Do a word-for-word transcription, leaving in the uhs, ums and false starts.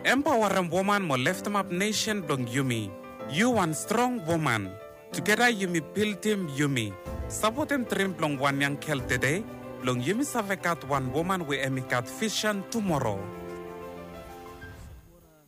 Empowering woman mo lift up nation blong Yumi. You one strong woman. Together Yumi build him Yumi. Support him trim blong one young kel today. Blong Yumi savekat one woman we emikat vision tomorrow.